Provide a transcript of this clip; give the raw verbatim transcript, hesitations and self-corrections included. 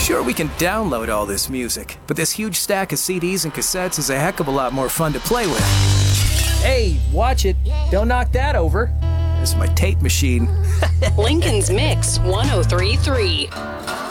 Sure, we can download all this music, but this huge stack of C Ds and cassettes is a heck of a lot more fun to play with. Hey, watch it. Don't knock that over. It's my tape machine. Lincoln's Mix one oh three point three.